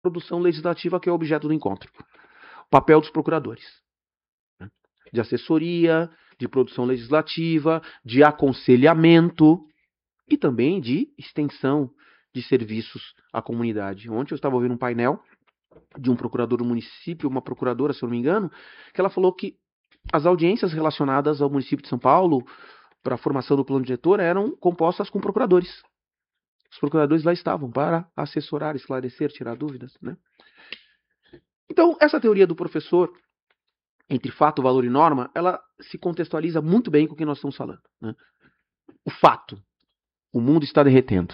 produção legislativa, que é o objeto do encontro. O papel dos procuradores, né? De assessoria, de produção legislativa, de aconselhamento e também de extensão de serviços à comunidade. Ontem eu estava ouvindo um painel de um procurador do município, uma procuradora, se eu não me engano, que ela falou que as audiências relacionadas ao município de São Paulo para a formação do plano diretor eram compostas com procuradores. Os procuradores lá estavam para assessorar, esclarecer, tirar dúvidas, né? Então, essa teoria do professor entre fato, valor e norma, ela se contextualiza muito bem com o que nós estamos falando, né? O fato, o mundo está derretendo.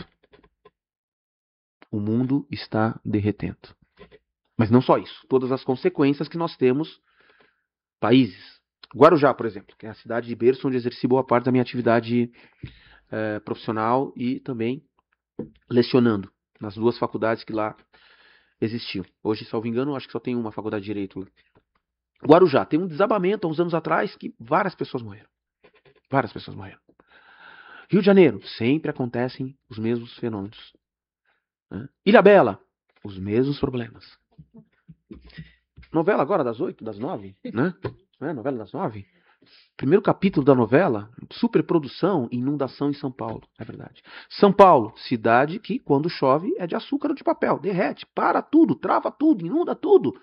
O mundo está derretendo. Mas não só isso, todas as consequências que nós temos, países. Guarujá, por exemplo, que é a cidade de berço onde exerci boa parte da minha atividade profissional e também lecionando nas duas faculdades que lá existiam. Hoje, salvo engano, acho que só tem uma faculdade de Direito lá. Guarujá tem um desabamento há uns anos atrás que várias pessoas morreram. Várias pessoas morreram. Rio de Janeiro, sempre acontecem os mesmos fenômenos, né? Ilhabela, os mesmos problemas. Novela agora das 8, das 9, né? Novela das 9. Primeiro capítulo da novela, superprodução, inundação em São Paulo, é verdade. São Paulo, cidade que quando chove é de açúcar ou de papel, derrete, para tudo, trava tudo, inunda tudo.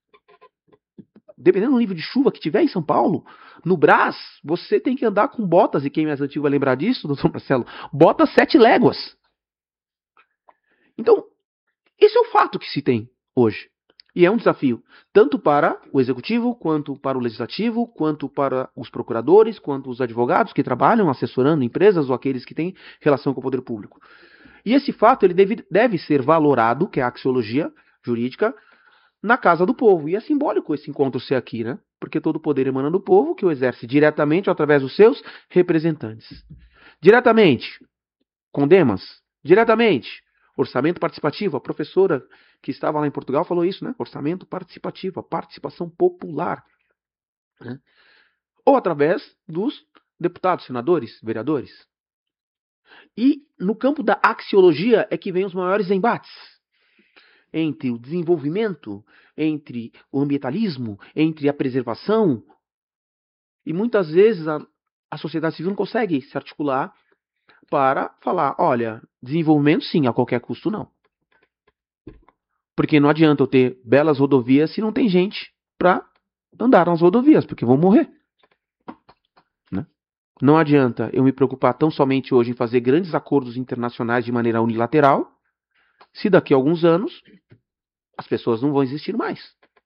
Dependendo do nível de chuva que tiver em São Paulo, no Brás, você tem que andar com botas, e quem é mais antigo vai lembrar disso, doutor Marcelo, botas 7 léguas. Então, esse é o fato que se tem hoje. E é um desafio, tanto para o executivo, quanto para o legislativo, quanto para os procuradores, quanto os advogados que trabalham assessorando empresas ou aqueles que têm relação com o poder público. E esse fato ele deve ser valorado, que é a axiologia jurídica, na casa do povo. E é simbólico esse encontro ser aqui, né? Porque todo o poder emana do povo, que o exerce diretamente ou através dos seus representantes. Diretamente, com Demas. Diretamente, orçamento participativo. A professora que estava lá em Portugal falou isso, né? Orçamento participativo, a participação popular, né? Ou através dos deputados, senadores, vereadores. E no campo da axiologia é que vem os maiores embates entre o desenvolvimento, entre o ambientalismo, entre a preservação. E muitas vezes a sociedade civil não consegue se articular para falar, olha, desenvolvimento sim, a qualquer custo não. Porque não adianta eu ter belas rodovias se não tem gente para andar nas rodovias, porque vão morrer, né? Não adianta eu me preocupar tão somente hoje em fazer grandes acordos internacionais de maneira unilateral, se daqui a alguns anos as pessoas não vão existir mais.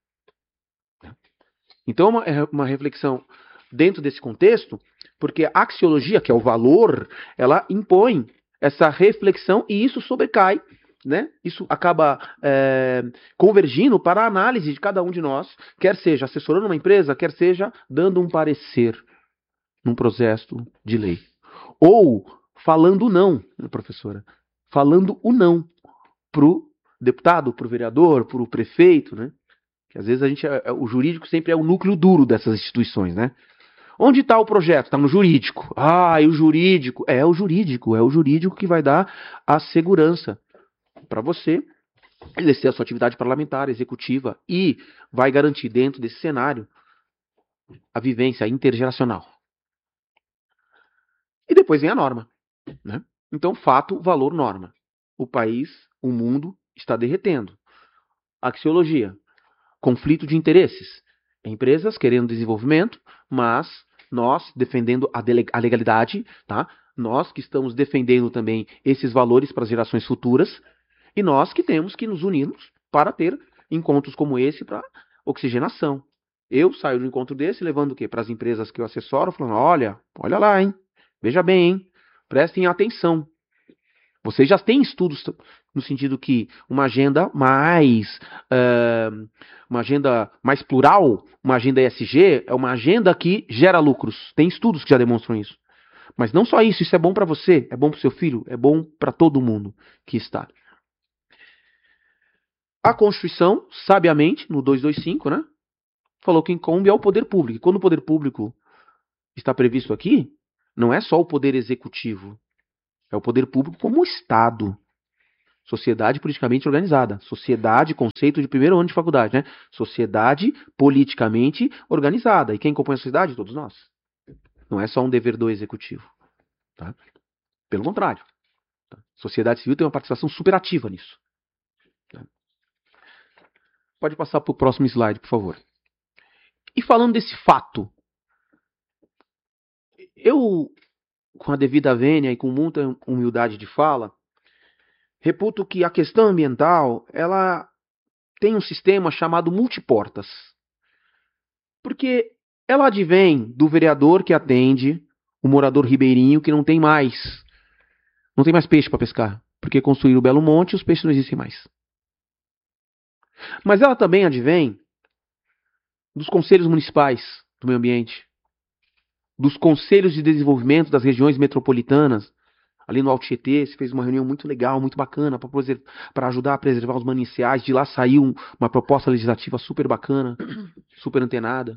Então é uma reflexão dentro desse contexto, porque a axiologia, que é o valor, ela impõe essa reflexão e isso sobrecai, né? Isso acaba convergindo para a análise de cada um de nós, quer seja assessorando uma empresa, quer seja dando um parecer num processo de lei. Ou falando não, professora, falando o não para o deputado, para o vereador, para o prefeito, né? Que às vezes o jurídico sempre é o núcleo duro dessas instituições, né? Onde está o projeto? Está no jurídico. Ah, e o jurídico? É o jurídico que vai dar a segurança para você exercer a sua atividade parlamentar, executiva e vai garantir dentro desse cenário a vivência intergeracional. E depois vem a norma, né? Então, fato, valor, norma. O país, o mundo está derretendo. Axiologia, conflito de interesses. Empresas querendo desenvolvimento, mas nós defendendo a legalidade, tá? Nós que estamos defendendo também esses valores para as gerações futuras e nós que temos que nos unirmos para ter encontros como esse para oxigenação. Eu saio de um encontro desse levando o quê? Para as empresas que eu assessoro, falando, olha lá, hein? Veja bem, hein? Prestem atenção. Vocês já têm estudos no sentido que uma agenda mais plural, uma agenda ESG, é uma agenda que gera lucros. Tem estudos que já demonstram isso. Mas não só isso, isso é bom para você, é bom para o seu filho, é bom para todo mundo que está. A Constituição, sabiamente, no 225, né, falou que incumbe ao poder público. E quando o poder público está previsto aqui, não é só o poder executivo, é o poder público como o Estado. Sociedade politicamente organizada. Sociedade, conceito de primeiro ano de faculdade, né? Sociedade politicamente organizada. E quem compõe a sociedade? Todos nós. Não é só um dever do executivo. Tá? Pelo contrário. Tá? Sociedade civil tem uma participação superativa nisso. Tá? Pode passar para o próximo slide, por favor. E falando desse fato, eu, com a devida vênia e com muita humildade de fala, reputo que a questão ambiental, ela tem um sistema chamado multiportas. Porque ela advém do vereador que atende o morador ribeirinho que não tem mais peixe para pescar. Porque construíram o Belo Monte e os peixes não existem mais. Mas ela também advém dos conselhos municipais do meio ambiente, dos conselhos de desenvolvimento das regiões metropolitanas. Ali no Alto Tietê, se fez uma reunião muito legal, muito bacana, para ajudar a preservar os mananciais. De lá saiu uma proposta legislativa super bacana, super antenada.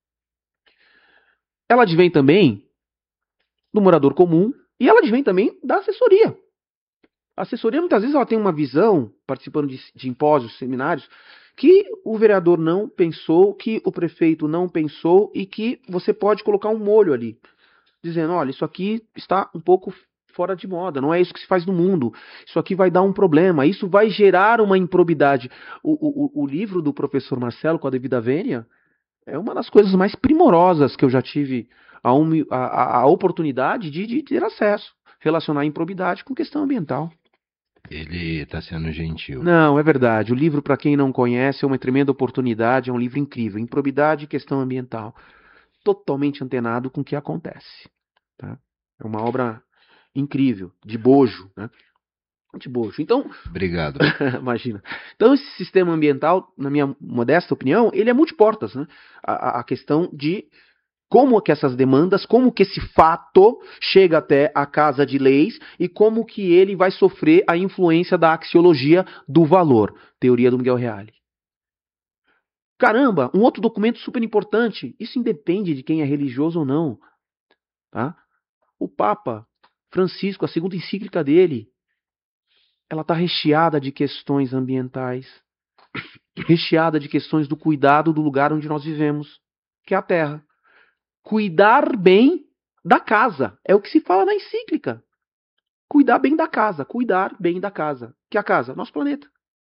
Ela advém também do morador comum e ela advém também da assessoria. A assessoria, muitas vezes, ela tem uma visão, participando de simpósios, seminários, que o vereador não pensou, que o prefeito não pensou e que você pode colocar um molho ali, dizendo, olha, isso aqui está um pouco fora de moda, não é isso que se faz no mundo, isso aqui vai dar um problema, isso vai gerar uma improbidade. O livro do professor Marcelo, com a devida vênia, é uma das coisas mais primorosas que eu já tive a oportunidade de ter acesso, relacionar a improbidade com questão ambiental. Ele está sendo gentil. Não, é verdade. O livro, para quem não conhece, é uma tremenda oportunidade, é um livro incrível. Improbidade e questão ambiental. Totalmente antenado com o que acontece. Tá? É uma obra incrível, de bojo, né? De bojo. Então, obrigado. Imagina. Então, esse sistema ambiental, na minha modesta opinião, ele é multiportas, né? A questão de como que essas demandas, como que esse fato chega até a Casa de Leis e como que ele vai sofrer a influência da axiologia do valor, teoria do Miguel Reale. Caramba, um outro documento super importante, isso independe de quem é religioso ou não. Tá? O Papa Francisco, a segunda encíclica dele, ela está recheada de questões ambientais, recheada de questões do cuidado do lugar onde nós vivemos, que é a Terra. Cuidar bem da casa, é o que se fala na encíclica. Cuidar bem da casa, que é a casa, nosso planeta.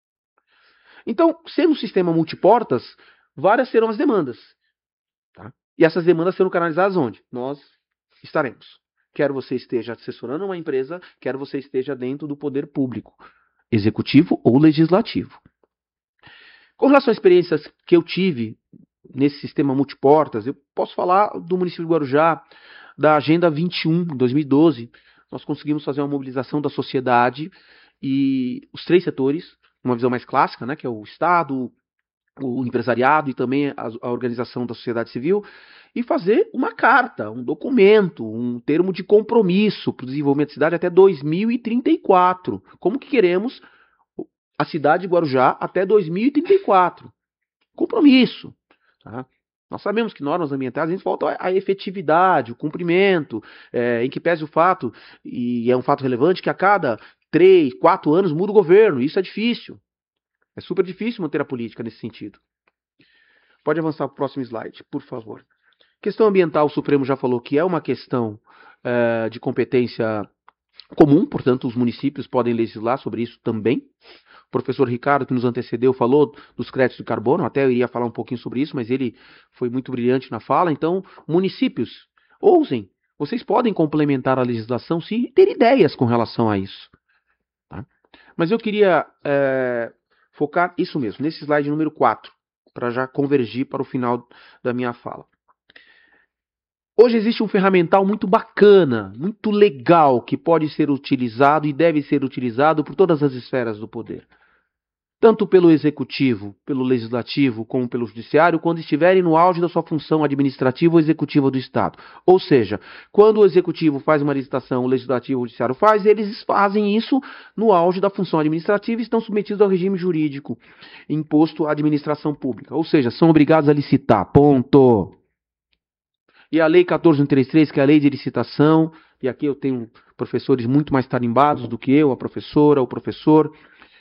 Então, sendo um sistema multiportas, várias serão as demandas. Tá? E essas demandas serão canalizadas onde? Nós estaremos. Quer você esteja assessorando uma empresa, quer você esteja dentro do poder público, executivo ou legislativo. Com relação às experiências que eu tive nesse sistema multiportas, eu posso falar do município de Guarujá, da Agenda 21, em 2012. Nós conseguimos fazer uma mobilização da sociedade e os três setores, uma visão mais clássica, né, que é o Estado, o empresariado e também a organização da sociedade civil, e fazer uma carta, um documento, um termo de compromisso para o desenvolvimento da cidade até 2034. Como que queremos a cidade de Guarujá até 2034? Compromisso. Tá? Nós sabemos que normas ambientais, a gente falta a efetividade, o cumprimento, em que pese o fato, e é um fato relevante, que a cada 3, 4 anos muda o governo. Isso é difícil. É super difícil manter a política nesse sentido. Pode avançar para o próximo slide, por favor. Questão ambiental, o Supremo já falou que é uma questão de competência comum, portanto, os municípios podem legislar sobre isso também. O professor Ricardo, que nos antecedeu, falou dos créditos de carbono, até eu iria falar um pouquinho sobre isso, mas ele foi muito brilhante na fala. Então, municípios, ousem, vocês podem complementar a legislação se ter ideias com relação a isso. Tá? Mas eu queria focar isso mesmo, nesse slide número 4, para já convergir para o final da minha fala. Hoje existe um ferramental muito bacana, muito legal, que pode ser utilizado e deve ser utilizado por todas as esferas do poder. Tanto pelo executivo, pelo legislativo, como pelo judiciário, quando estiverem no auge da sua função administrativa ou executiva do Estado. Ou seja, quando o executivo faz uma licitação, o legislativo ou o judiciário faz, eles fazem isso no auge da função administrativa e estão submetidos ao regime jurídico imposto à administração pública. Ou seja, são obrigados a licitar. Ponto. E a Lei 14.133, que é a Lei de Licitação, e aqui eu tenho professores muito mais tarimbados do que eu, a professora, o professor.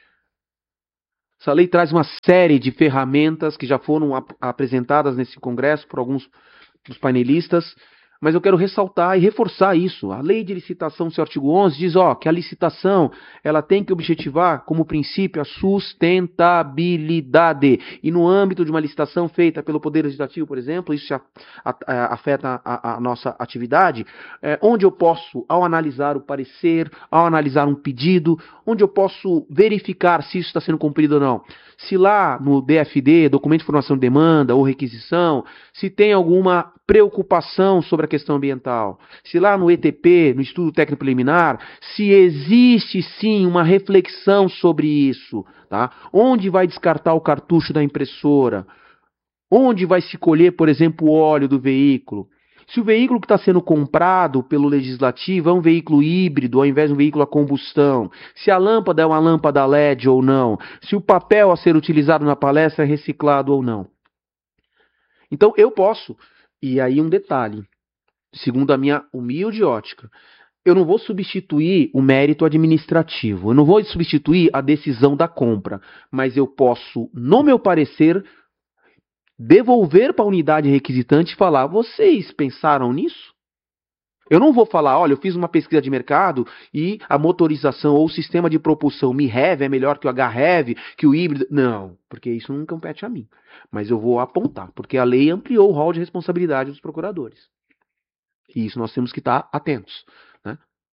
Essa lei traz uma série de ferramentas que já foram apresentadas nesse congresso por alguns dos painelistas, mas eu quero ressaltar e reforçar isso. A lei de licitação, seu artigo 11, diz que a licitação ela tem que objetivar como princípio a sustentabilidade. E no âmbito de uma licitação feita pelo Poder Legislativo, por exemplo, isso afeta a nossa atividade, onde eu posso, ao analisar o parecer, ao analisar um pedido, onde eu posso verificar se isso está sendo cumprido ou não. Se lá no DFD, documento de formação de demanda ou requisição, se tem alguma preocupação sobre a questão ambiental, se lá no ETP, no estudo técnico preliminar, se existe sim uma reflexão sobre isso, tá? Onde vai descartar o cartucho da impressora? Onde vai se colher, por exemplo, o óleo do veículo? Se o veículo que está sendo comprado pelo legislativo é um veículo híbrido ao invés de um veículo a combustão, se a lâmpada é uma lâmpada LED ou não, se o papel a ser utilizado na palestra é reciclado ou não. Então eu posso, e aí um detalhe, segundo a minha humilde ótica, eu não vou substituir o mérito administrativo, eu não vou substituir a decisão da compra, mas eu posso, no meu parecer, devolver para a unidade requisitante e falar, vocês pensaram nisso? Eu não vou falar, olha, eu fiz uma pesquisa de mercado e a motorização ou o sistema de propulsão MiHEV é melhor que o HREV, que o híbrido. Não, porque isso não compete a mim. Mas eu vou apontar, porque a lei ampliou o rol de responsabilidade dos procuradores. E isso nós temos que estar atentos, né?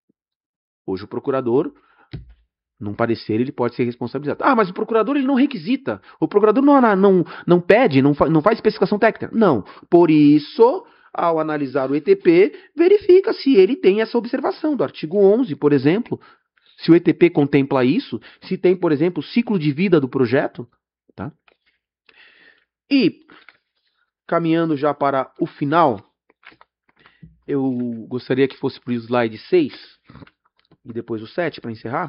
Hoje o procurador, num parecer, ele pode ser responsabilizado. Ah, mas o procurador ele não requisita. O procurador não pede, não faz especificação técnica. Não. Por isso, ao analisar o ETP, verifica se ele tem essa observação do artigo 11, por exemplo. Se o ETP contempla isso, se tem, por exemplo, o ciclo de vida do projeto. Tá? E, caminhando já para o final, eu gostaria que fosse para o slide 6 e depois o 7 para encerrar.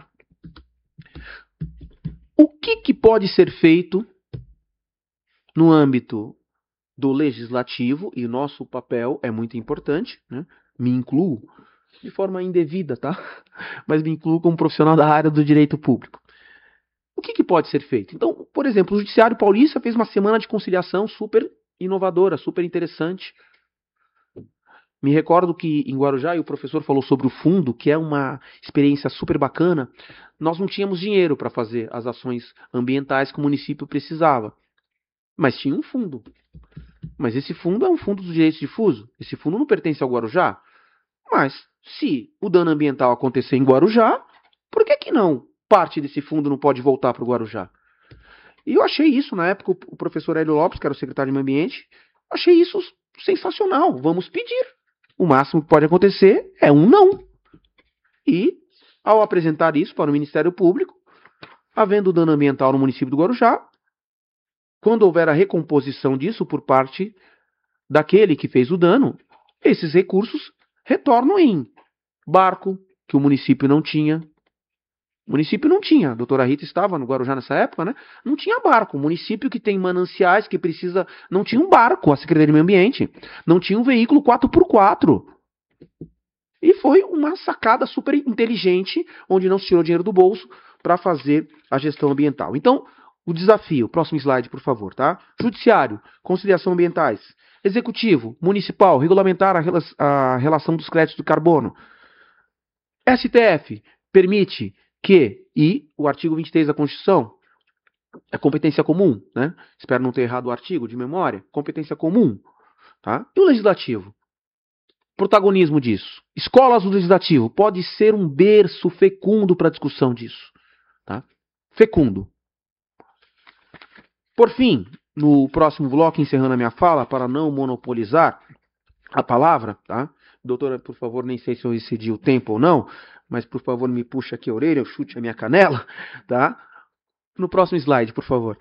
O que pode ser feito no âmbito do legislativo, e o nosso papel é muito importante, né? Me incluo de forma indevida, tá? Mas me incluo como profissional da área do direito público. O que pode ser feito? Então, por exemplo, o Judiciário Paulista fez uma semana de conciliação super inovadora, super interessante. Me recordo que em Guarujá, e o professor falou sobre o fundo, que é uma experiência super bacana, nós não tínhamos dinheiro para fazer as ações ambientais que o município precisava. Mas tinha um fundo. Mas esse fundo é um fundo dos direitos difusos. Esse fundo não pertence ao Guarujá. Mas, se o dano ambiental acontecer em Guarujá, por que não parte desse fundo não pode voltar para o Guarujá? E eu achei isso, na época, o professor Hélio Lopes, que era o secretário de Meio Ambiente, achei isso sensacional. Vamos pedir. O máximo que pode acontecer é um não. E, ao apresentar isso para o Ministério Público, havendo dano ambiental no município do Guarujá, quando houver a recomposição disso por parte daquele que fez o dano, esses recursos retornam em barco, que o município não tinha. O município não tinha. A doutora Rita estava no Guarujá nessa época, né? Não tinha barco. O município que tem mananciais, que precisa... Não tinha um barco, a Secretaria de Meio Ambiente. Não tinha um veículo 4x4. E foi uma sacada super inteligente, onde não se tirou dinheiro do bolso para fazer a gestão ambiental. Então, o desafio, próximo slide, por favor, tá? Judiciário, conciliação ambientais. Executivo, municipal, regulamentar a relação dos créditos do carbono. STF, permite que, e o artigo 23 da Constituição, é competência comum, né? Espero não ter errado o artigo de memória. Competência comum, tá? E o legislativo? Protagonismo disso. Escolas do legislativo pode ser um berço fecundo para a discussão disso, tá? Fecundo. Por fim, no próximo bloco, encerrando a minha fala, para não monopolizar a palavra, tá? Doutora, por favor, nem sei se eu excedi o tempo ou não, mas por favor me puxa aqui a orelha, eu chute a minha canela, tá? No próximo slide, por favor.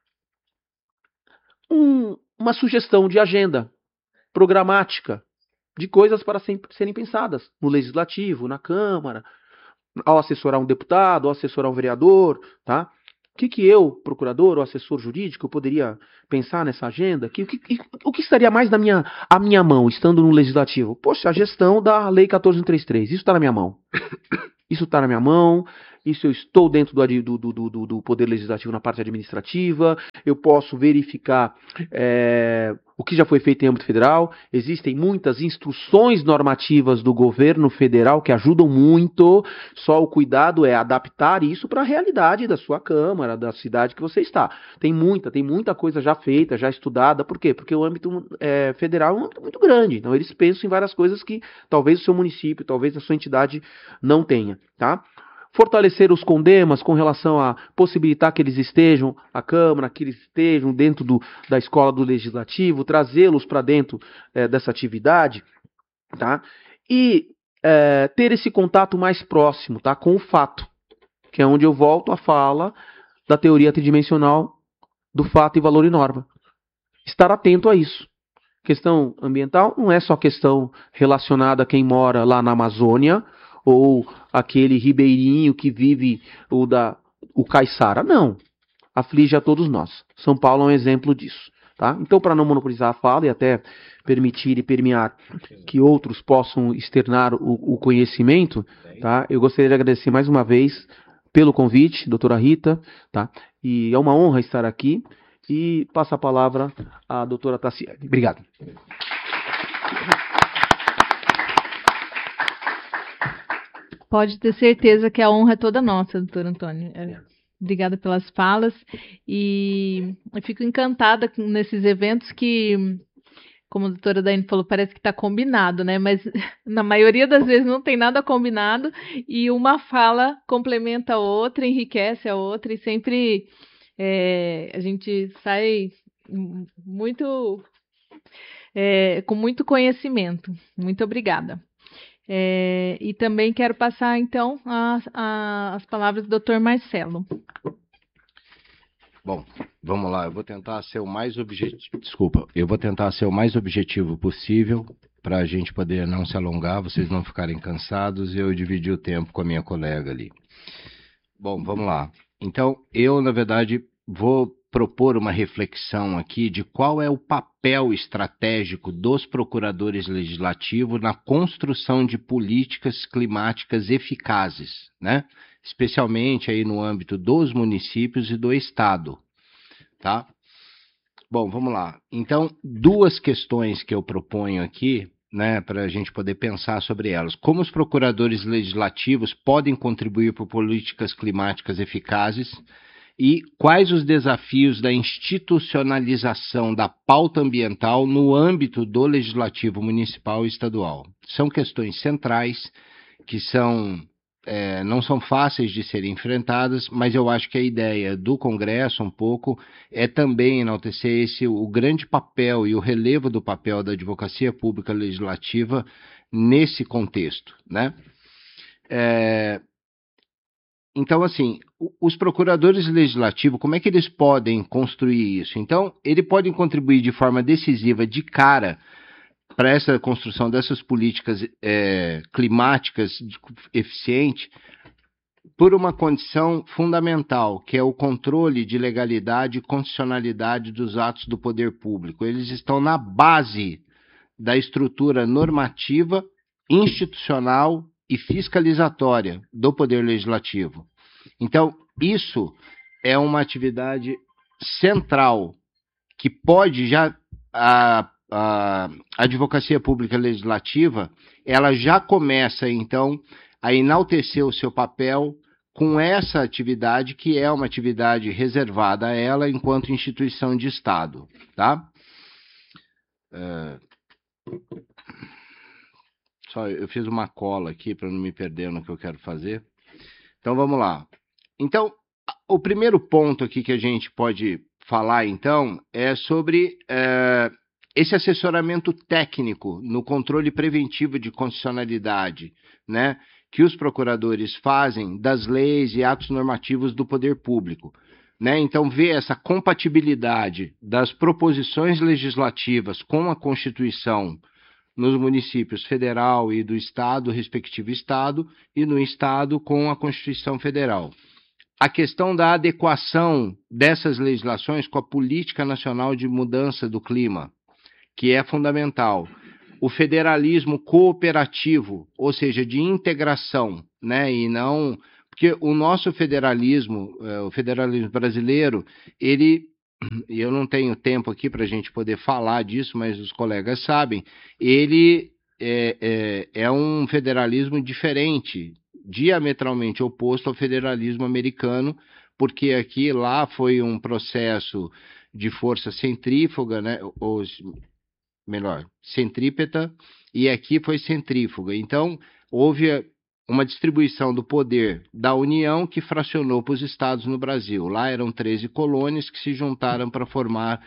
Uma sugestão de agenda programática de coisas para serem pensadas no Legislativo, na Câmara, ao assessorar um deputado, ao assessorar um vereador, tá? O que eu, procurador ou assessor jurídico, eu poderia pensar nessa agenda? O que estaria mais à minha mão, estando no Legislativo? Poxa, a gestão da Lei 14.133, isso está na minha mão. Isso está na minha mão, isso eu estou dentro do Poder Legislativo na parte administrativa, eu posso verificar o que já foi feito em âmbito federal, existem muitas instruções normativas do governo federal que ajudam muito, só o cuidado é adaptar isso para a realidade da sua Câmara, da cidade que você está. Tem muita coisa já feita, já estudada, por quê? Porque o âmbito federal é um âmbito muito grande, então eles pensam em várias coisas que talvez o seu município, talvez a sua entidade não tenha, tá? Fortalecer os condemas com relação a possibilitar que eles estejam, a Câmara, que eles estejam dentro da escola do Legislativo, trazê-los para dentro dessa atividade, tá? E ter esse contato mais próximo, tá? Com o fato, que é onde eu volto à fala da teoria tridimensional do fato e valor e norma. Estar atento a isso. Questão ambiental não é só questão relacionada a quem mora lá na Amazônia, ou aquele ribeirinho que vive o caiçara. Não. Aflige a todos nós. São Paulo é um exemplo disso. Tá? Então, para não monopolizar a fala e até permitir e permear que outros possam externar o conhecimento, tá? Eu gostaria de agradecer mais uma vez pelo convite, doutora Rita, tá? E é uma honra estar aqui. E passo a palavra à doutora Tassiane. Obrigado. Pode ter certeza que a honra é toda nossa, doutor Antônio. Obrigada pelas falas. E eu fico encantada nesses eventos que, como a doutora Daiane falou, parece que está combinado, né? Mas na maioria das vezes não tem nada combinado e uma fala complementa a outra, enriquece a outra e sempre a gente sai com muito conhecimento. Muito obrigada. E também quero passar, então, as palavras do Dr. Marcelo. Bom, vamos lá. Eu vou tentar ser o mais objetivo possível para a gente poder não se alongar, vocês não ficarem cansados e eu dividir o tempo com a minha colega ali. Bom, vamos lá. Então, eu, na verdade, vou propor uma reflexão aqui de qual é o papel estratégico dos procuradores legislativos na construção de políticas climáticas eficazes, né? Especialmente aí no âmbito dos municípios e do Estado, tá? Bom, vamos lá. Então, duas questões que eu proponho aqui, né, para a gente poder pensar sobre elas. Como os procuradores legislativos podem contribuir para políticas climáticas eficazes e quais os desafios da institucionalização da pauta ambiental no âmbito do legislativo municipal e estadual. São questões centrais que não são fáceis de serem enfrentadas, mas eu acho que a ideia do Congresso um pouco é também enaltecer o grande papel e o relevo do papel da advocacia pública legislativa nesse contexto, né? Então, assim, os procuradores legislativos, como é que eles podem construir isso? Então, eles podem contribuir de forma decisiva, de cara, para essa construção dessas políticas climáticas eficientes, por uma condição fundamental, que é o controle de legalidade e constitucionalidade dos atos do poder público. Eles estão na base da estrutura normativa, institucional e fiscalizatória do Poder Legislativo. Então, isso é uma atividade central que pode já... A advocacia pública legislativa, ela já começa, então, a enaltecer o seu papel com essa atividade, que é uma atividade reservada a ela enquanto instituição de Estado, tá? Só eu fiz uma cola aqui para não me perder no que eu quero fazer. Então, vamos lá. Então, o primeiro ponto aqui que a gente pode falar, então, é sobre esse assessoramento técnico no controle preventivo de constitucionalidade, né, que os procuradores fazem das leis e atos normativos do poder público. Né? Então, ver essa compatibilidade das proposições legislativas com a Constituição nos municípios federal e do Estado, respectivo Estado, e no Estado com a Constituição Federal. a questão da adequação dessas legislações com a Política Nacional de Mudança do Clima, que é fundamental. O federalismo cooperativo, ou seja, de integração, né, e não... Porque o nosso federalismo, o federalismo brasileiro, ele... E eu não tenho tempo aqui para a gente poder falar disso, mas os colegas sabem, ele é um federalismo diferente, diametralmente oposto ao federalismo americano, porque aqui lá foi um processo de força centrífuga, né, ou melhor, centrípeta, e aqui foi centrífuga. Então, houve uma distribuição do poder da União que fracionou para os estados no Brasil. Lá eram 13 colônias que se juntaram para formar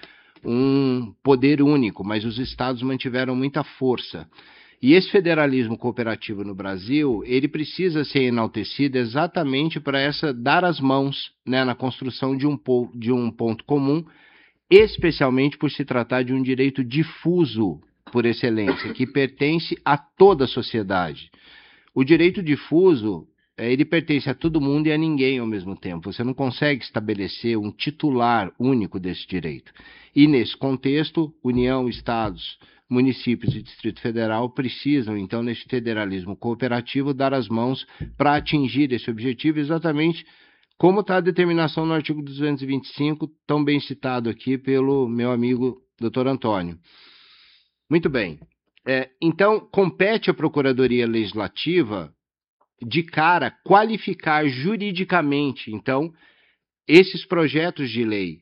um poder único, mas os estados mantiveram muita força. E esse federalismo cooperativo no Brasil, ele precisa ser enaltecido exatamente para dar as mãos, né, na construção de um ponto comum, especialmente por se tratar de um direito difuso por excelência, que pertence a toda a sociedade. O direito difuso, ele pertence a todo mundo e a ninguém ao mesmo tempo. Você não consegue estabelecer um titular único desse direito. E nesse contexto, União, Estados, municípios e Distrito Federal precisam, então, nesse federalismo cooperativo, dar as mãos para atingir esse objetivo, exatamente como está a determinação no artigo 225, tão bem citado aqui pelo meu amigo Dr. Antônio. Muito bem. Então, compete à Procuradoria Legislativa, de cara, qualificar juridicamente, então, esses projetos de lei,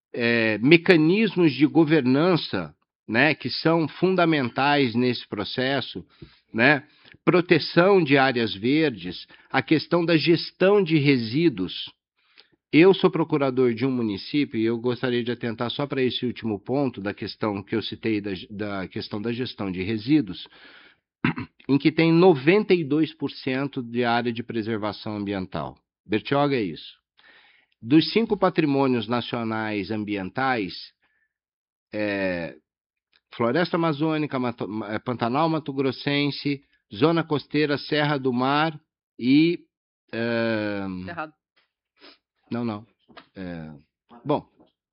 mecanismos de governança, né, que são fundamentais nesse processo, né, proteção de áreas verdes, a questão da gestão de resíduos. Eu sou procurador de um município e eu gostaria de atentar só para esse último ponto da questão que eu citei, da questão da gestão de resíduos, em que tem 92% de área de preservação ambiental. Bertioga é isso. Dos 5 patrimônios nacionais ambientais, Floresta Amazônica, Pantanal Mato Grossense, Zona Costeira, Serra do Mar e... Cerrado. Não. Bom,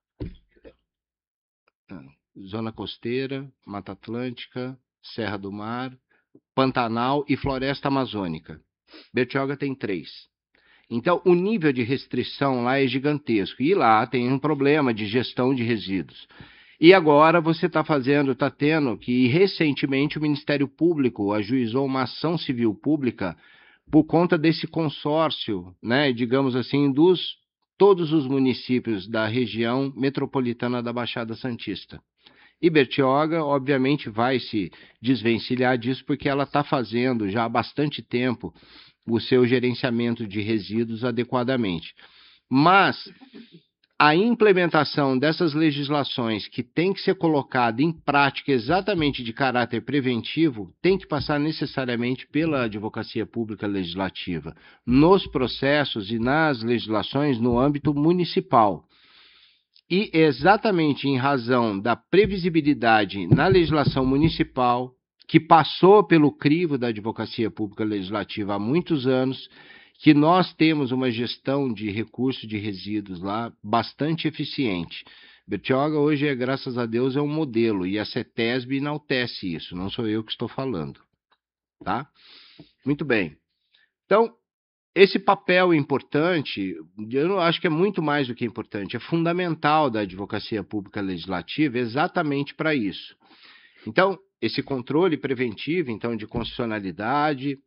Zona Costeira, Mata Atlântica, Serra do Mar, Pantanal e Floresta Amazônica. Bertioga tem 3. Então, o nível de restrição lá é gigantesco. E lá tem um problema de gestão de resíduos. E agora você está tendo que, recentemente, o Ministério Público ajuizou uma ação civil pública por conta desse consórcio, né, digamos assim, todos os municípios da região metropolitana da Baixada Santista. E Bertioga, obviamente, vai se desvencilhar disso, porque ela está fazendo já há bastante tempo o seu gerenciamento de resíduos adequadamente. Mas a implementação dessas legislações que tem que ser colocada em prática exatamente de caráter preventivo tem que passar necessariamente pela advocacia pública legislativa, nos processos e nas legislações no âmbito municipal. E exatamente em razão da previsibilidade na legislação municipal, que passou pelo crivo da advocacia pública legislativa há muitos anos, que nós temos uma gestão de recursos de resíduos lá bastante eficiente. Bertioga hoje, graças a Deus, é um modelo, e a CETESB enaltece isso, não sou eu que estou falando. Tá? Muito bem. Então, esse papel importante, eu acho que é muito mais do que importante, é fundamental da advocacia pública legislativa exatamente para isso. Então, esse controle preventivo, então, de constitucionalidade,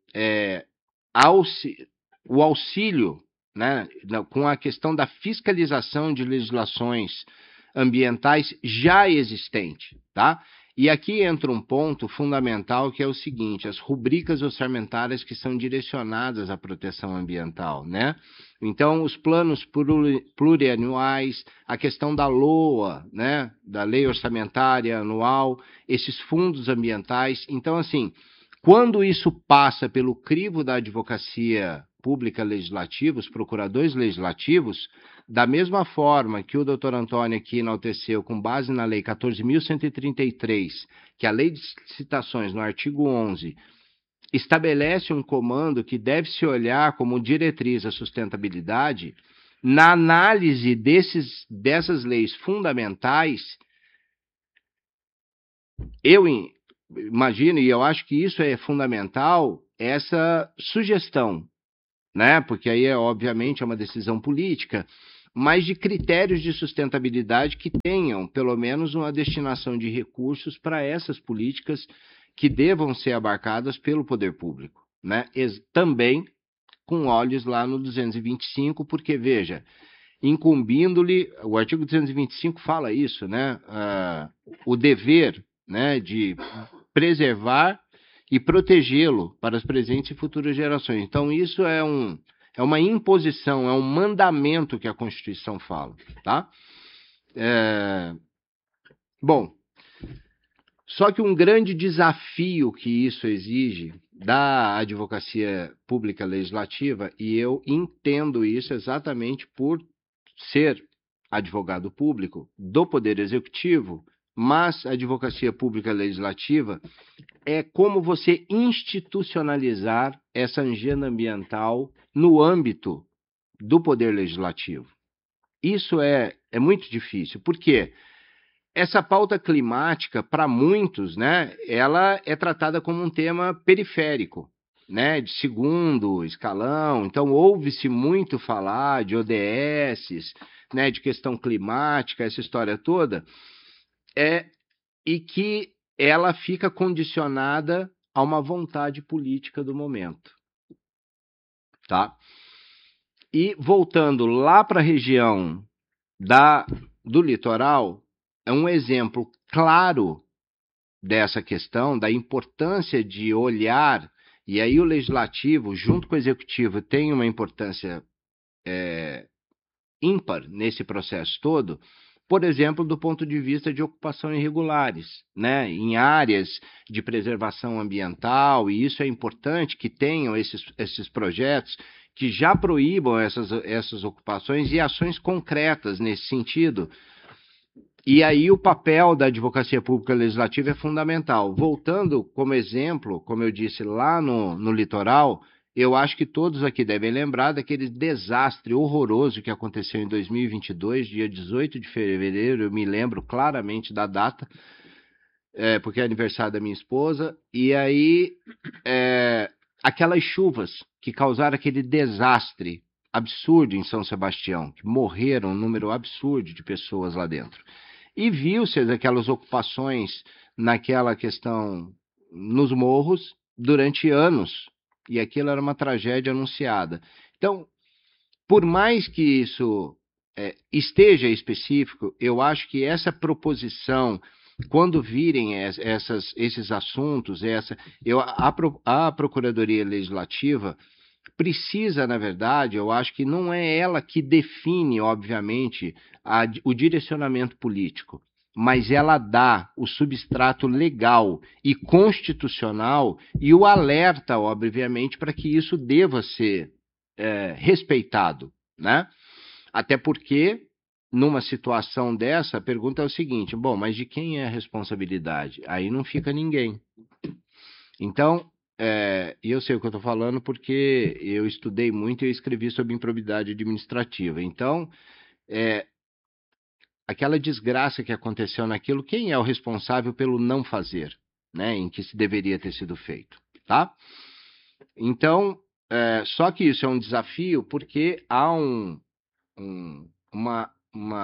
o auxílio, né, com a questão da fiscalização de legislações ambientais já existente, tá? E aqui entra um ponto fundamental que é o seguinte: as rubricas orçamentárias que são direcionadas à proteção ambiental, né? Então, os planos plurianuais, a questão da LOA, né, da Lei Orçamentária Anual, esses fundos ambientais. Então, assim, quando isso passa pelo crivo da advocacia pública legislativa, os procuradores legislativos, da mesma forma que o doutor Antônio aqui enalteceu com base na Lei 14.133, que a Lei de Citações, no artigo 11, estabelece um comando que deve se olhar como diretriz à sustentabilidade, na análise dessas leis fundamentais, eu imagino, e eu acho que isso é fundamental, essa sugestão, né? Porque aí, obviamente, é uma decisão política, mas de critérios de sustentabilidade que tenham, pelo menos, uma destinação de recursos para essas políticas que devam ser abarcadas pelo poder público, né? Também com olhos lá no 225, porque, veja, incumbindo-lhe, o artigo 225 fala isso, né? O dever, né, de preservar e protegê-lo para as presentes e futuras gerações. Então, isso é uma imposição, é um mandamento que a Constituição fala, tá? Bom, só que um grande desafio que isso exige da advocacia pública legislativa, e eu entendo isso exatamente por ser advogado público do Poder Executivo, mas a advocacia pública legislativa é como você institucionalizar essa agenda ambiental no âmbito do Poder Legislativo. Isso é muito difícil, porque essa pauta climática, para muitos, né, ela é tratada como um tema periférico, né, de segundo escalão. Então, ouve-se muito falar de ODS, né, de questão climática, essa história toda, e que ela fica condicionada a uma vontade política do momento, tá? E voltando lá para a região do litoral, é um exemplo claro dessa questão, da importância de olhar, e aí o legislativo, junto com o executivo, tem uma importância ímpar nesse processo todo, por exemplo, do ponto de vista de ocupação irregulares, né, em áreas de preservação ambiental, e isso é importante que tenham esses projetos que já proíbam essas ocupações e ações concretas nesse sentido. E aí o papel da advocacia pública legislativa é fundamental. Voltando como exemplo, como eu disse, lá no litoral, eu acho que todos aqui devem lembrar daquele desastre horroroso que aconteceu em 2022, dia 18 de fevereiro, eu me lembro claramente da data, porque é aniversário da minha esposa, e aí aquelas chuvas que causaram aquele desastre absurdo em São Sebastião, que morreram um número absurdo de pessoas lá dentro. E viu-se aquelas ocupações naquela questão nos morros durante anos, e aquilo era uma tragédia anunciada. Então, por mais que isso esteja específico, eu acho que essa proposição, quando virem esses assuntos, a Procuradoria Legislativa precisa, na verdade, eu acho que não é ela que define, obviamente, o direcionamento político, mas ela dá o substrato legal e constitucional e o alerta, obviamente, para que isso deva ser respeitado, né? Até porque, numa situação dessa, a pergunta é o seguinte: bom, mas de quem é a responsabilidade? Aí não fica ninguém. Então, e eu sei o que eu estou falando porque eu estudei muito e eu escrevi sobre improbidade administrativa. Então, aquela desgraça que aconteceu naquilo, quem é o responsável pelo não fazer, né, em que se deveria ter sido feito, tá? Então, só que isso é um desafio porque há uma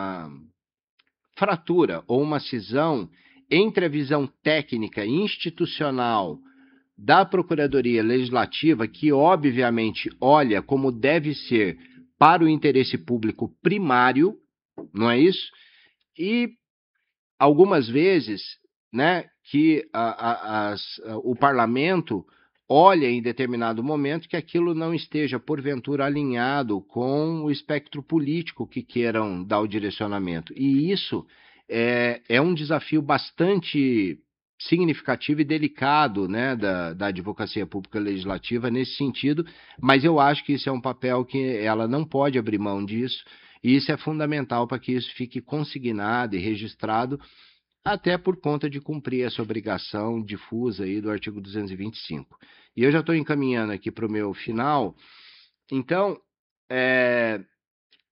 fratura ou uma cisão entre a visão técnica e institucional da Procuradoria Legislativa, que obviamente olha como deve ser para o interesse público primário, não é isso? E algumas vezes, né, que o parlamento olha em determinado momento que aquilo não esteja, porventura, alinhado com o espectro político que queiram dar o direcionamento. E isso é um desafio bastante significativo e delicado, né, da advocacia pública legislativa nesse sentido, mas eu acho que isso é um papel que ela não pode abrir mão disso, e isso é fundamental para que isso fique consignado e registrado, até por conta de cumprir essa obrigação difusa aí do artigo 225. E eu já estou encaminhando aqui para o meu final. Então,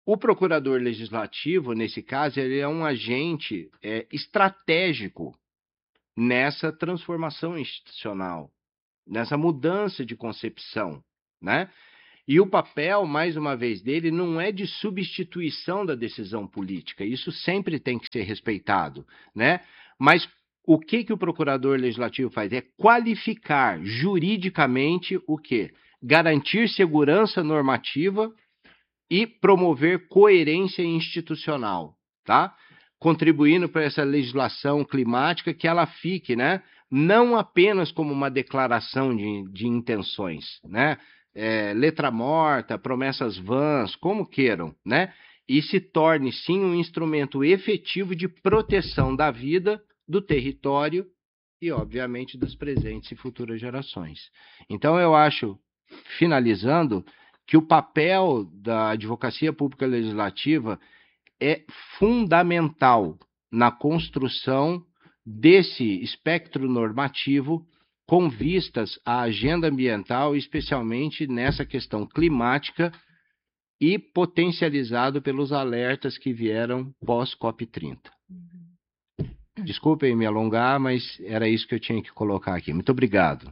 O procurador legislativo, nesse caso, ele é um agente estratégico nessa transformação institucional, nessa mudança de concepção, né? E o papel, mais uma vez, dele não é de substituição da decisão política. Isso sempre tem que ser respeitado, né? Mas o que o procurador legislativo faz? É qualificar juridicamente o quê? Garantir segurança normativa e promover coerência institucional, tá? Contribuindo para essa legislação climática que ela fique, né? Não apenas como uma declaração de intenções, né? Letra morta, promessas vãs, como queiram, né? E se torne, sim, um instrumento efetivo de proteção da vida, do território e, obviamente, das presentes e futuras gerações. Então, eu acho, finalizando, que o papel da advocacia pública legislativa é fundamental na construção desse espectro normativo com vistas à agenda ambiental, especialmente nessa questão climática e potencializado pelos alertas que vieram pós-COP30. Desculpem me alongar, mas era isso que eu tinha que colocar aqui. Muito obrigado.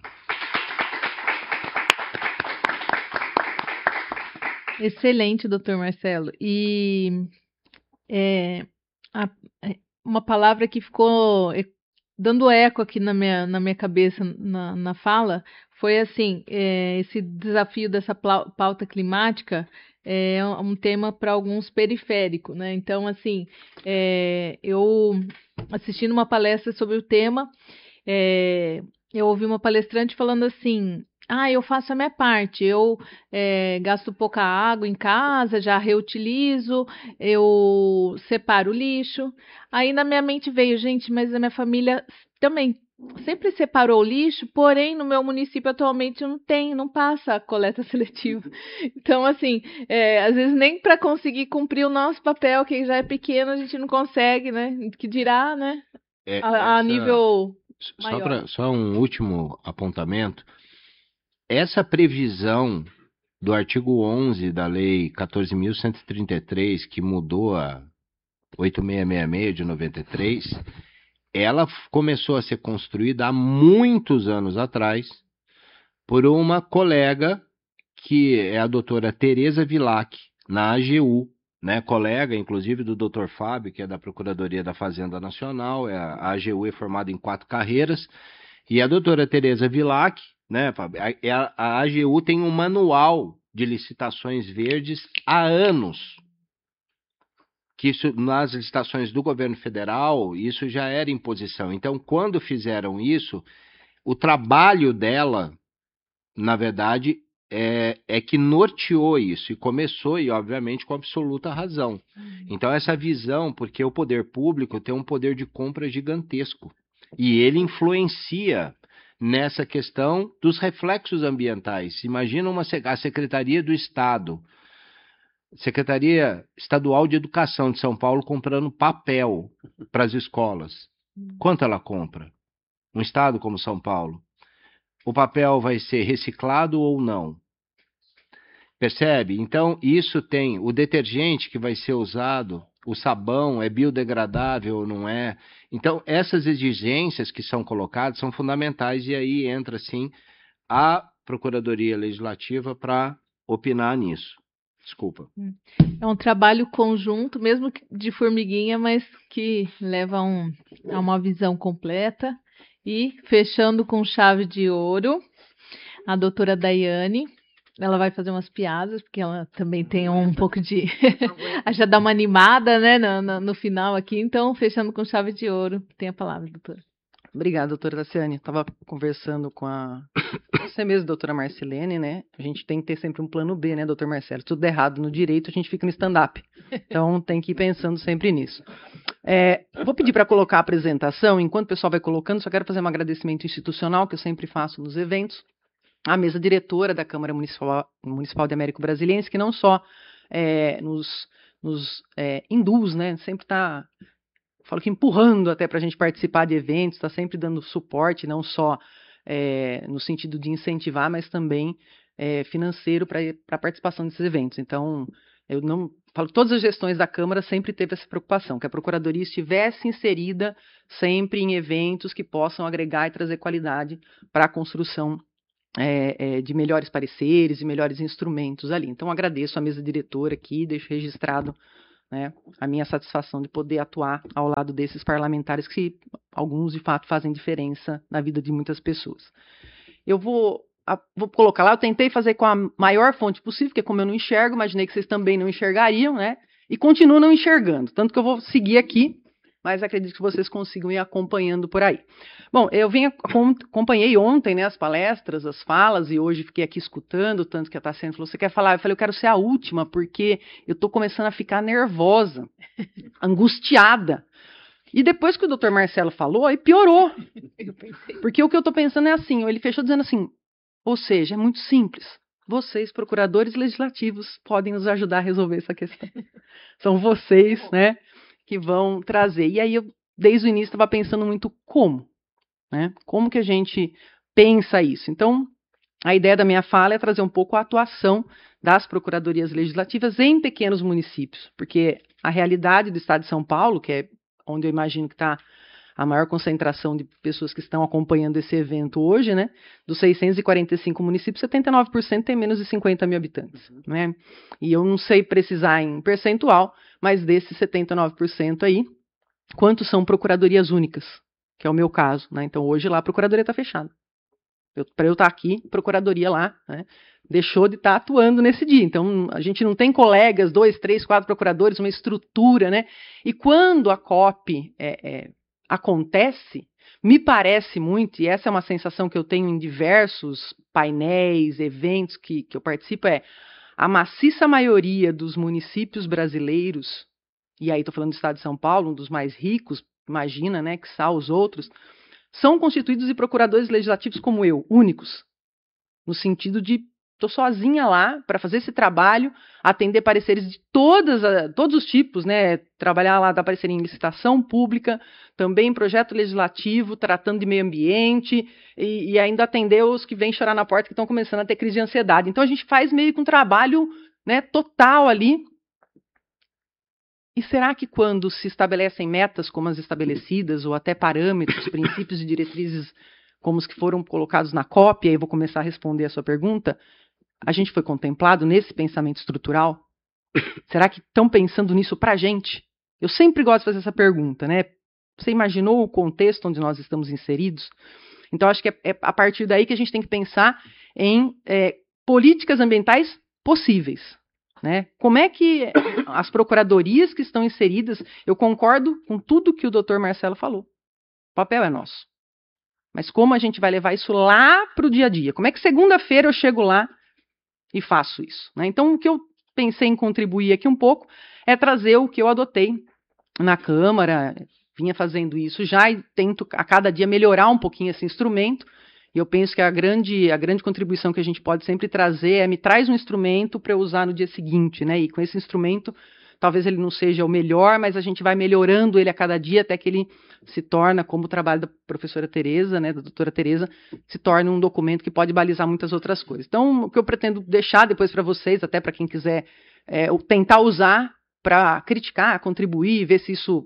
Excelente, doutor Marcelo. E uma palavra que ficou dando eco aqui na minha cabeça na fala foi assim, esse desafio dessa pauta climática é um tema para alguns periférico, né? Então, assim, eu assistindo uma palestra sobre o tema, eu ouvi uma palestrante falando assim: eu faço a minha parte, eu gasto pouca água em casa, já reutilizo, eu separo o lixo. Aí na minha mente veio, gente, mas a minha família também sempre separou o lixo, porém no meu município atualmente não passa a coleta seletiva. Então, assim, às vezes nem para conseguir cumprir o nosso papel, que já é pequeno, a gente não consegue, né? Que dirá, né? A nível maior. Só um último apontamento. Essa previsão do artigo 11 da Lei 14.133, que mudou a 8666 de 93, ela começou a ser construída há muitos anos atrás por uma colega que é a doutora Tereza Vilac, na AGU, né? Colega, inclusive, do doutor Fábio, que é da Procuradoria da Fazenda Nacional. A AGU é formada em 4 carreiras, e a doutora Tereza Vilac, né, Fábio, a AGU tem um manual de licitações verdes há anos, que isso, nas licitações do governo federal, isso já era imposição. Então, quando fizeram isso, o trabalho dela, na verdade, é que norteou isso, e começou, e obviamente com absoluta razão. Então, essa visão, porque o poder público tem um poder de compra gigantesco, e ele influencia nessa questão dos reflexos ambientais. Imagina a Secretaria do Estado, Secretaria Estadual de Educação de São Paulo comprando papel para as escolas. Quanto ela compra? Um estado como São Paulo. O papel vai ser reciclado ou não? Percebe? Então, isso tem o detergente que vai ser usado, o sabão é biodegradável ou não é? Então, essas exigências que são colocadas são fundamentais, e aí entra, sim, a Procuradoria Legislativa para opinar nisso. Desculpa. É um trabalho conjunto, mesmo de formiguinha, mas que leva a uma visão completa. E, fechando com chave de ouro, a doutora Daiane. Ela vai fazer umas piadas, porque ela também tem um pouco de... já dá uma animada, né, no final aqui. Então, fechando com chave de ouro, tem a palavra, doutora. Obrigada, doutora Tassiane. Estava conversando com você mesmo, doutora Marcelene, né? A gente tem que ter sempre um plano B, né, doutor Marcelo? Tudo errado no direito, a gente fica no stand-up. Então, tem que ir pensando sempre nisso. Vou pedir para colocar a apresentação. Enquanto o pessoal vai colocando, só quero fazer um agradecimento institucional, que eu sempre faço nos eventos. A mesa diretora da Câmara Municipal de Américo Brasiliense, que não só nos induz, né? Sempre está... Falo que empurrando até para a gente participar de eventos, está sempre dando suporte, não só no sentido de incentivar, mas também financeiro para a participação desses eventos. Então, eu não todas as gestões da Câmara sempre teve essa preocupação, que a Procuradoria estivesse inserida sempre em eventos que possam agregar e trazer qualidade para a construção de melhores pareceres e melhores instrumentos ali. Então, agradeço a mesa diretora aqui, deixo registrado, né, a minha satisfação de poder atuar ao lado desses parlamentares que alguns, de fato, fazem diferença na vida de muitas pessoas. Eu vou colocar lá, eu tentei fazer com a maior fonte possível, porque como eu não enxergo, imaginei que vocês também não enxergariam, né? E continuo não enxergando, tanto que eu vou seguir aqui, mas acredito que vocês consigam ir acompanhando por aí. Bom, eu acompanhei ontem, né, as palestras, as falas, e hoje fiquei aqui escutando, tanto que a Tassiane falou, você quer falar? Eu falei, eu quero ser a última, porque eu estou começando a ficar nervosa, angustiada. E depois que o doutor Marcelo falou, aí piorou. Porque o que eu estou pensando é assim, ele fechou dizendo assim, ou seja, é muito simples. Vocês, procuradores legislativos, podem nos ajudar a resolver essa questão. São vocês, né, que vão trazer. E aí, eu, desde o início, estava pensando muito como, né? Como que a gente pensa isso? Então, a ideia da minha fala é trazer um pouco a atuação das procuradorias legislativas em pequenos municípios, porque a realidade do estado de São Paulo, que é onde eu imagino que está a maior concentração de pessoas que estão acompanhando esse evento hoje, né? Dos 645 municípios, 79% tem menos de 50 mil habitantes, né? E eu não sei precisar em percentual, mas desses 79% aí, quantos são procuradorias únicas? Que é o meu caso, né? Então hoje lá a procuradoria está fechada. Para eu estar aqui, procuradoria lá, né? Deixou de estar atuando nesse dia. Então, a gente não tem colegas, 2, 3, 4 procuradores, uma estrutura, né? E quando a COP acontece, me parece muito, e essa é uma sensação que eu tenho em diversos painéis, eventos que eu participo, a maciça maioria dos municípios brasileiros, e aí estou falando do estado de São Paulo, um dos mais ricos, imagina, né, que são os outros, são constituídos de procuradores legislativos como eu, únicos, no sentido de estou sozinha lá para fazer esse trabalho, atender pareceres de todos os tipos, né? Trabalhar lá, dar parecer em licitação pública, também em projeto legislativo, tratando de meio ambiente, e ainda atender os que vêm chorar na porta, que estão começando a ter crise de ansiedade. Então, a gente faz meio que um trabalho, né, total ali. E será que quando se estabelecem metas como as estabelecidas, ou até parâmetros, princípios e diretrizes como os que foram colocados na COP, aí eu vou começar a responder a sua pergunta, a gente foi contemplado nesse pensamento estrutural? Será que estão pensando nisso para a gente? Eu sempre gosto de fazer essa pergunta, né? Você imaginou o contexto onde nós estamos inseridos? Então, acho que é a partir daí que a gente tem que pensar em políticas ambientais possíveis, né? Como é que as procuradorias que estão inseridas, eu concordo com tudo que o doutor Marcelo falou. O papel é nosso. Mas como a gente vai levar isso lá para o dia a dia? Como é que segunda-feira eu chego lá e faço isso, né? Então, o que eu pensei em contribuir aqui um pouco é trazer o que eu adotei na Câmara, vinha fazendo isso já e tento a cada dia melhorar um pouquinho esse instrumento, e eu penso que a grande contribuição que a gente pode sempre trazer me traz um instrumento para eu usar no dia seguinte, né? E com esse instrumento, talvez ele não seja o melhor, mas a gente vai melhorando ele a cada dia até que ele se torna, como o trabalho da professora Tereza, né, da doutora Tereza, se torna um documento que pode balizar muitas outras coisas. Então, o que eu pretendo deixar depois para vocês, até para quem quiser tentar usar para criticar, contribuir, ver se isso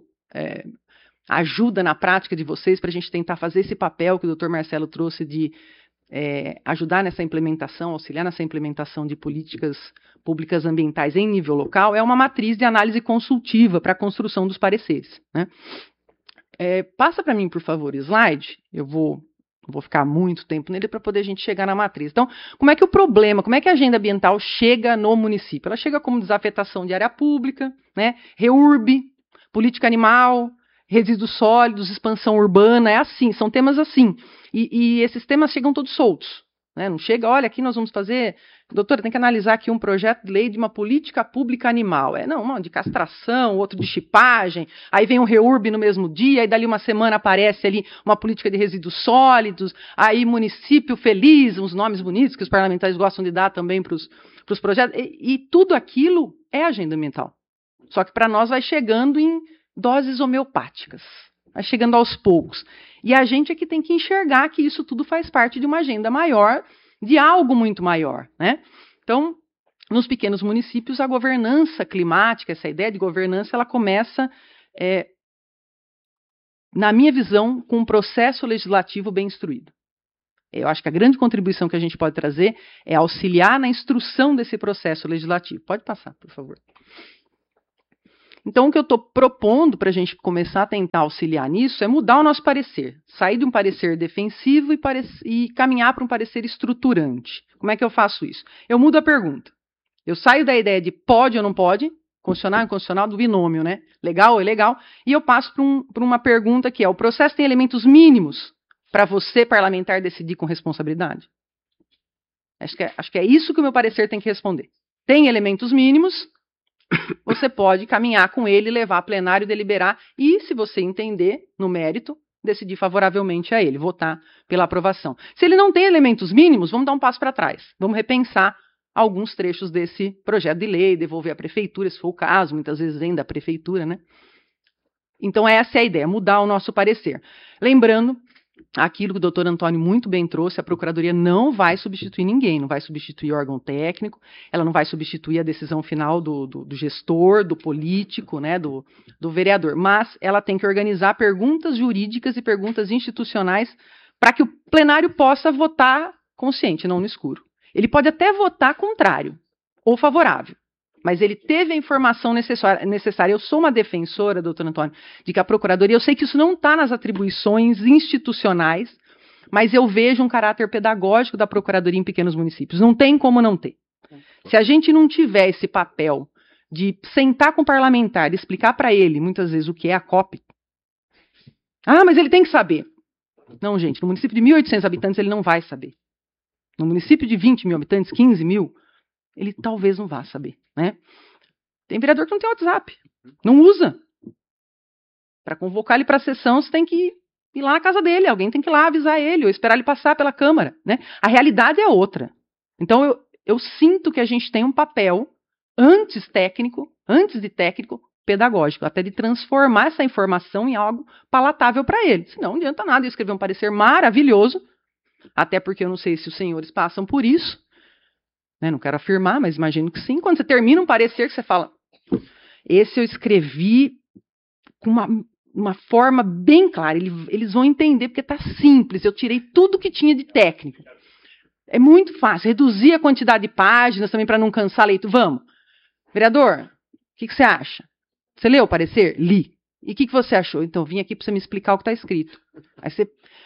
ajuda na prática de vocês, para a gente tentar fazer esse papel que o doutor Marcelo trouxe de ajudar nessa implementação, auxiliar nessa implementação de políticas públicas ambientais em nível local, é uma matriz de análise consultiva para a construção dos pareceres, né? Passa para mim, por favor, slide. Eu vou ficar muito tempo nele para poder a gente chegar na matriz. Então, como é que a agenda ambiental chega no município? Ela chega como desafetação de área pública, né? REURB, política animal, resíduos sólidos, expansão urbana, é assim, são temas assim. E esses temas chegam todos soltos, né? Não chega, olha, aqui nós vamos fazer, doutora, tem que analisar aqui um projeto de lei de uma política pública animal. Não, de castração, outro de chipagem, aí vem um REURB no mesmo dia, aí dali uma semana aparece ali uma política de resíduos sólidos, aí município feliz, uns nomes bonitos que os parlamentares gostam de dar também para os projetos, e tudo aquilo é agenda ambiental. Só que para nós vai chegando em doses homeopáticas, vai chegando aos poucos. E a gente é que tem que enxergar que isso tudo faz parte de uma agenda maior, de algo muito maior, né? Então, nos pequenos municípios, a governança climática, essa ideia de governança, ela começa, na minha visão, com um processo legislativo bem instruído. Eu acho que a grande contribuição que a gente pode trazer é auxiliar na instrução desse processo legislativo. Pode passar, por favor. Então, o que eu estou propondo para a gente começar a tentar auxiliar nisso é mudar o nosso parecer. Sair de um parecer defensivo e caminhar para um parecer estruturante. Como é que eu faço isso? Eu mudo a pergunta. Eu saio da ideia de pode ou não pode, constitucional e inconstitucional, do binômio, né? Legal ou ilegal, e eu passo para uma pergunta que é: o processo tem elementos mínimos para você, parlamentar, decidir com responsabilidade? Acho que é isso que o meu parecer tem que responder. Tem elementos mínimos, você pode caminhar com ele, levar a plenário, deliberar e, se você entender no mérito, decidir favoravelmente a ele, votar pela aprovação. Se ele não tem elementos mínimos, vamos dar um passo para trás. Vamos repensar alguns trechos desse projeto de lei, devolver à prefeitura, se for o caso, muitas vezes vem da prefeitura, né? Então, essa é a ideia, mudar o nosso parecer. Lembrando aquilo que o doutor Antônio muito bem trouxe: a Procuradoria não vai substituir ninguém, não vai substituir o órgão técnico, ela não vai substituir a decisão final do gestor, do político, né, do vereador, mas ela tem que organizar perguntas jurídicas e perguntas institucionais para que o plenário possa votar consciente, não no escuro. Ele pode até votar contrário ou favorável, mas ele teve a informação necessária. Eu sou uma defensora, doutor Antônio, de que a Procuradoria, eu sei que isso não está nas atribuições institucionais, mas eu vejo um caráter pedagógico da Procuradoria em pequenos municípios. Não tem como não ter. Se a gente não tiver esse papel de sentar com o parlamentar e explicar para ele, muitas vezes, o que é a COP. Ah, mas ele tem que saber. Não, gente, no município de 1.800 habitantes ele não vai saber. No município de 20 mil habitantes, 15 mil, ele talvez não vá saber, né? Tem vereador que não tem WhatsApp, não usa. Para convocar ele para a sessão, você tem que ir lá na casa dele, alguém tem que ir lá avisar ele, ou esperar ele passar pela Câmara, né? A realidade é outra. Então, eu sinto que a gente tem um papel antes de técnico, pedagógico, até de transformar essa informação em algo palatável para ele. Senão, não adianta nada eu escrever um parecer maravilhoso, até porque eu não sei se os senhores passam por isso, né? Não quero afirmar, mas imagino que sim. Quando você termina um parecer, que você fala: esse eu escrevi com uma forma bem clara, eles vão entender, porque está simples, eu tirei tudo que tinha de técnico. É muito fácil, reduzir a quantidade de páginas também para não cansar leitor. Vamos. Vereador, o que você acha? Você leu o parecer? Li. E o que você achou? Então, vim aqui para você me explicar o que está escrito. Aí você...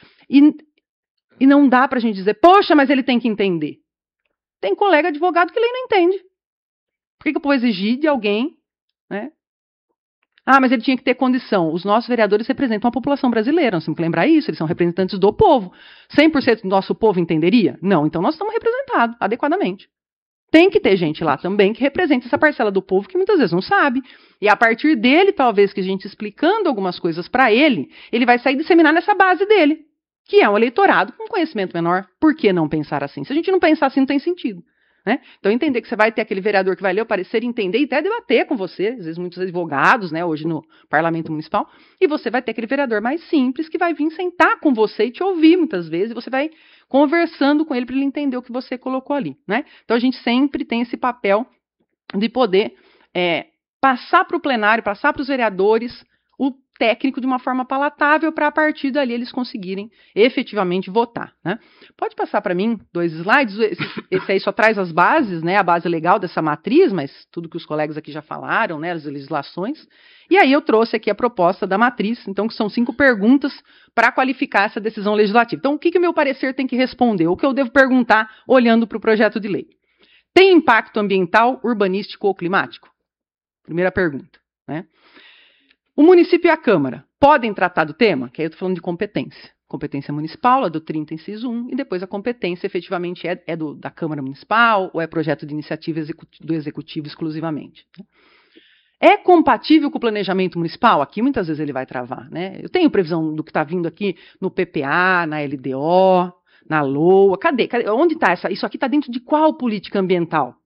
E não dá para a gente dizer: poxa, mas ele tem que entender. Tem colega advogado que lê e não entende. Por que eu vou exigir de alguém, né? Ah, mas ele tinha que ter condição. Os nossos vereadores representam a população brasileira, nós temos que lembrar isso, eles são representantes do povo. 100% do nosso povo entenderia? Não, então nós estamos representados adequadamente. Tem que ter gente lá também que represente essa parcela do povo que muitas vezes não sabe. E a partir dele, talvez, que a gente explicando algumas coisas para ele, ele vai sair disseminar nessa base dele, que é um eleitorado com conhecimento menor. Por que não pensar assim? Se a gente não pensar assim, não tem sentido, né? Então, entender que você vai ter aquele vereador que vai ler o parecer, entender e até debater com você, às vezes muitos advogados, né, hoje no parlamento municipal, e você vai ter aquele vereador mais simples que vai vir sentar com você e te ouvir muitas vezes, e você vai conversando com ele para ele entender o que você colocou ali, né? Então, a gente sempre tem esse papel de poder passar para o plenário, passar para os vereadores o técnico de uma forma palatável para, a partir dali, eles conseguirem efetivamente votar, né? Pode passar para mim 2 slides. Esse aí só traz as bases, né, a base legal dessa matriz, mas tudo que os colegas aqui já falaram, né, as legislações. E aí eu trouxe aqui a proposta da matriz, então, que são 5 perguntas para qualificar essa decisão legislativa. Então, o que o meu parecer tem que responder? O que eu devo perguntar olhando para o projeto de lei? Tem impacto ambiental, urbanístico ou climático? Primeira pergunta, né? O município e a Câmara podem tratar do tema? Que aí eu estou falando de competência. Competência municipal, a do 30, inciso 1, e depois a competência efetivamente é da Câmara Municipal ou é projeto de iniciativa do Executivo exclusivamente. É compatível com o planejamento municipal? Aqui muitas vezes ele vai travar, né? Eu tenho previsão do que está vindo aqui no PPA, na LDO, na LOA. Cadê? Onde está essa? Isso aqui está dentro de qual política ambiental?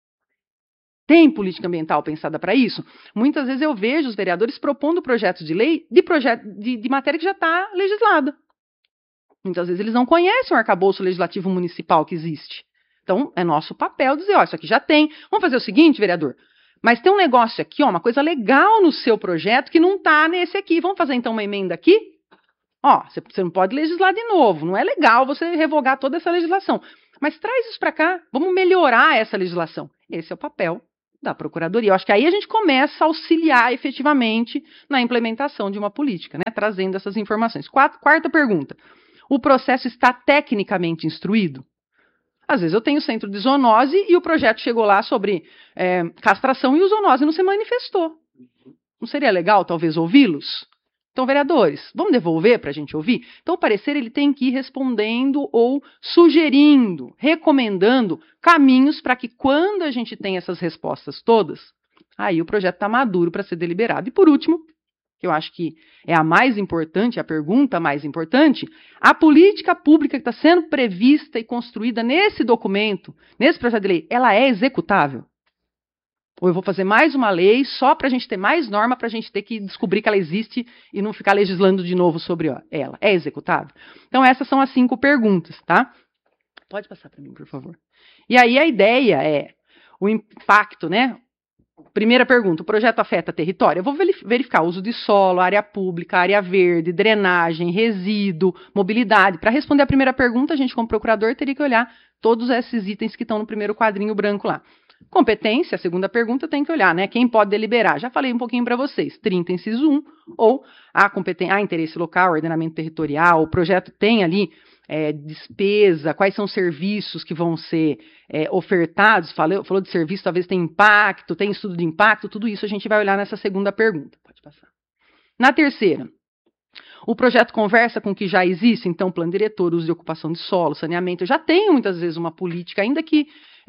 Tem política ambiental pensada para isso? Muitas vezes eu vejo os vereadores propondo projetos de lei de matéria que já está legislada. Muitas vezes eles não conhecem o arcabouço legislativo municipal que existe, Então, é nosso papel dizer, ó, isso aqui já tem. Vamos fazer o seguinte, vereador, mas tem um negócio aqui, ó, uma coisa legal no seu projeto que não está nesse aqui. Vamos fazer, então, uma emenda aqui? Ó, você não pode legislar de novo. Não é legal você revogar toda essa legislação. Mas traz isso para cá. Vamos melhorar essa legislação. Esse é o papel da Procuradoria. Eu acho que aí a gente começa a auxiliar efetivamente na implementação de uma política, né? Trazendo essas informações. Quarta pergunta. O processo está tecnicamente instruído? Às vezes eu tenho centro de zoonose e o projeto chegou lá sobre castração e o zoonose não se manifestou. Não seria legal, talvez, ouvi-los? Então, vereadores, vamos devolver para a gente ouvir? Então, o parecer ele tem que ir respondendo ou sugerindo, recomendando caminhos para que quando a gente tem essas respostas todas, aí o projeto está maduro para ser deliberado. E por último, que eu acho que é a mais importante, a pergunta mais importante, a política pública que está sendo prevista e construída nesse documento, nesse projeto de lei, ela é executável? Ou eu vou fazer mais uma lei só para a gente ter mais norma, para a gente ter que descobrir que ela existe e não ficar legislando de novo sobre ela? É executável? Então essas são as 5 perguntas, tá? Pode passar para mim, por favor. E aí a ideia é o impacto, né? Primeira pergunta, o projeto afeta território? Eu vou verificar o uso de solo, área pública, área verde, drenagem, resíduo, mobilidade. Para responder a primeira pergunta, a gente como procurador teria que olhar todos esses itens que estão no primeiro quadrinho branco lá. Competência, a segunda pergunta, tem que olhar, né? Quem pode deliberar? Já falei um pouquinho para vocês. 30, inciso 1, ou há interesse local, ordenamento territorial, o projeto tem ali despesa, quais são os serviços que vão ser ofertados, falou de serviço, talvez tem impacto, tem estudo de impacto, tudo isso a gente vai olhar nessa segunda pergunta. Pode passar. Na terceira, o projeto conversa com o que já existe, então plano diretor, uso de ocupação de solo, saneamento. Eu já tenho muitas vezes uma política, ainda que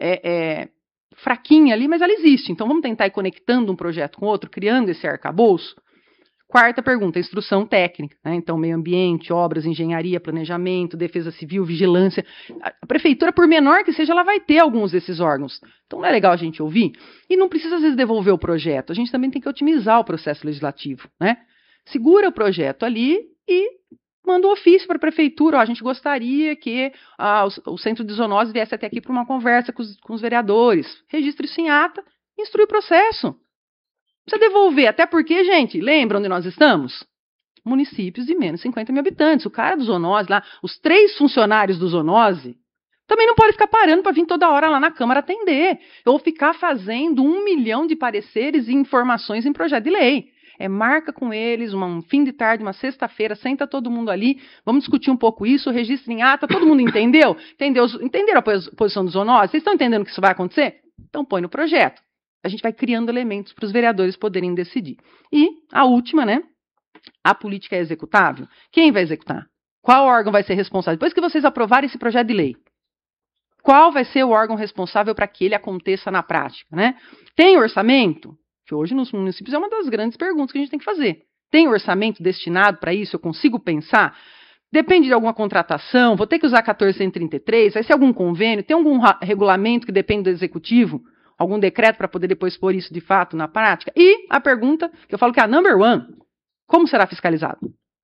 fraquinha ali, mas ela existe. Então vamos tentar ir conectando um projeto com outro, criando esse arcabouço. Quarta pergunta, instrução técnica, né? Então meio ambiente, obras, engenharia, planejamento, defesa civil, vigilância. A prefeitura, por menor que seja, ela vai ter alguns desses órgãos. Então não é legal a gente ouvir? E não precisa às vezes devolver o projeto, a gente também tem que otimizar o processo legislativo, né? Segura o projeto ali e manda um ofício para a prefeitura. Ó, a gente gostaria que o centro de zoonose viesse até aqui para uma conversa com os vereadores. Registre isso em ata e instrui o processo. Precisa devolver, até porque, gente, lembra onde nós estamos? Municípios de menos de 50 mil habitantes. O cara do zoonose lá, os 3 funcionários do zoonose, também não pode ficar parando para vir toda hora lá na Câmara atender. Ou ficar fazendo 1 milhão de pareceres e informações em projeto de lei. Marca com eles, um fim de tarde, uma sexta-feira, senta todo mundo ali, vamos discutir um pouco isso, registra em ata, todo mundo entendeu? Entenderam a posição do zoonose? Vocês estão entendendo que isso vai acontecer? Então põe no projeto. A gente vai criando elementos para os vereadores poderem decidir. E a última, né? A política é executável? Quem vai executar? Qual órgão vai ser responsável? Depois que vocês aprovarem esse projeto de lei, qual vai ser o órgão responsável para que ele aconteça na prática, né? Tem orçamento? Que hoje nos municípios é uma das grandes perguntas que a gente tem que fazer. Tem orçamento destinado para isso? Eu consigo pensar? Depende de alguma contratação? Vou ter que usar 1433? Vai ser algum convênio? Tem algum regulamento que depende do executivo? Algum decreto para poder depois pôr isso de fato na prática? E a pergunta, que eu falo que é a number one, como será fiscalizado?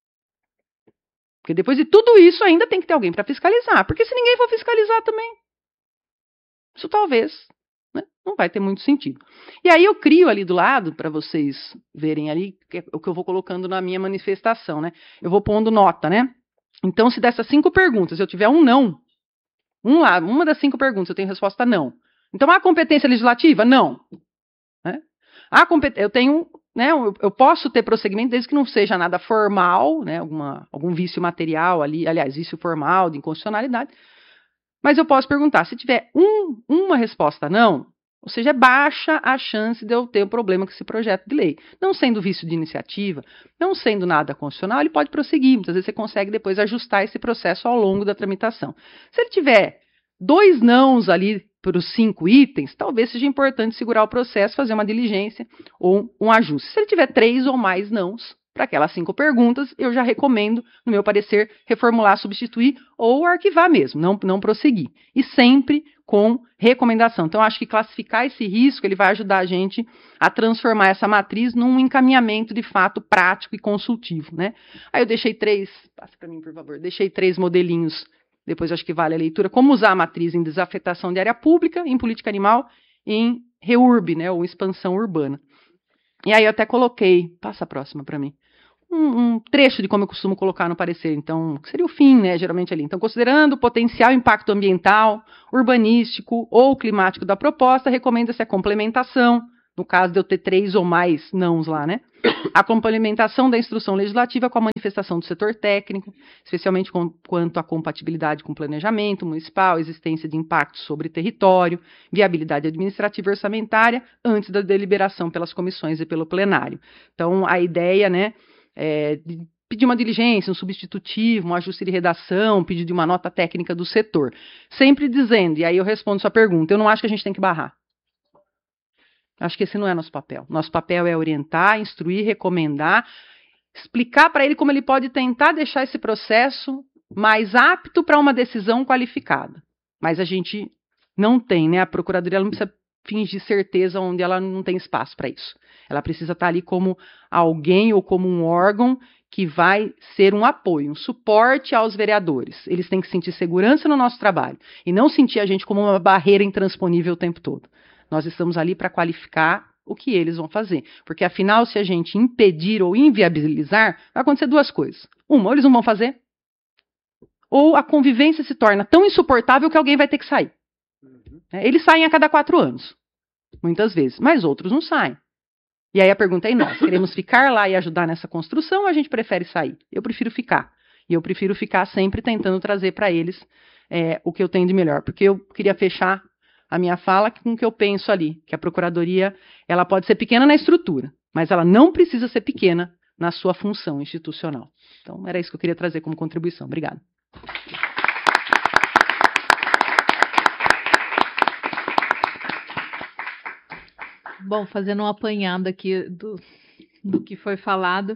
Porque depois de tudo isso ainda tem que ter alguém para fiscalizar. Porque se ninguém for fiscalizar também, isso talvez, né, não vai ter muito sentido. E aí eu crio ali do lado, para vocês verem ali, que é o que eu vou colocando na minha manifestação, né? Eu vou pondo nota, né? Então, se dessas 5 perguntas eu tiver um não, uma das 5 perguntas eu tenho resposta não. Então, há competência legislativa? Não. Né? Eu tenho, né, eu posso ter prosseguimento desde que não seja nada formal, né, algum vício material ali, aliás, vício formal de inconstitucionalidade. Mas eu posso perguntar, se tiver uma resposta não, ou seja, é baixa a chance de eu ter um problema com esse projeto de lei. Não sendo vício de iniciativa, não sendo nada constitucional, ele pode prosseguir. Muitas vezes você consegue depois ajustar esse processo ao longo da tramitação. Se ele tiver 2 nãos ali para os 5 itens, talvez seja importante segurar o processo, fazer uma diligência ou um ajuste. Se ele tiver 3 ou mais nãos para aquelas 5 perguntas, eu já recomendo, no meu parecer, reformular, substituir ou arquivar mesmo, não prosseguir. E sempre com recomendação. Então, acho que classificar esse risco, ele vai ajudar a gente a transformar essa matriz num encaminhamento, de fato, prático e consultivo, né? Aí eu deixei 3, passa para mim, por favor, deixei 3 modelinhos depois acho que vale a leitura, como usar a matriz em desafetação de área pública, em política animal, em reurb, né, ou expansão urbana. E aí eu até coloquei, passa a próxima para mim, um trecho de como eu costumo colocar no parecer, então, que seria o fim, né, geralmente ali. Então, considerando o potencial impacto ambiental, urbanístico ou climático da proposta, recomenda-se a complementação, no caso de eu ter 3 ou mais nãos lá, né, a complementação da instrução legislativa com a manifestação do setor técnico, especialmente quanto à compatibilidade com planejamento municipal, existência de impacto sobre território, viabilidade administrativa e orçamentária, antes da deliberação pelas comissões e pelo plenário. Então, a ideia, né, de pedir uma diligência, um substitutivo, um ajuste de redação, pedir de uma nota técnica do setor. Sempre dizendo, e aí eu respondo sua pergunta, eu não acho que a gente tem que barrar. Acho que esse não é nosso papel. Nosso papel é orientar, instruir, recomendar, explicar para ele como ele pode tentar deixar esse processo mais apto para uma decisão qualificada. Mas a gente não tem, né? A Procuradoria ela não precisa fingir certeza onde ela não tem espaço para isso. Ela precisa estar ali como alguém ou como um órgão que vai ser um apoio, um suporte aos vereadores. Eles têm que sentir segurança no nosso trabalho e não sentir a gente como uma barreira intransponível o tempo todo. Nós estamos ali para qualificar o que eles vão fazer. Porque, afinal, se a gente impedir ou inviabilizar, vai acontecer 2 coisas. Uma, ou eles não vão fazer, ou a convivência se torna tão insuportável que alguém vai ter que sair. Eles saem a cada 4 anos, muitas vezes, mas outros não saem. E aí a pergunta é nós, queremos ficar lá e ajudar nessa construção ou a gente prefere sair? Eu prefiro ficar. E eu prefiro ficar sempre tentando trazer para eles o que eu tenho de melhor. Porque eu queria fechar a minha fala com o que eu penso ali, que a Procuradoria ela pode ser pequena na estrutura, mas ela não precisa ser pequena na sua função institucional. Então, era isso que eu queria trazer como contribuição. Obrigada. Bom, fazendo um apanhado aqui do que foi falado,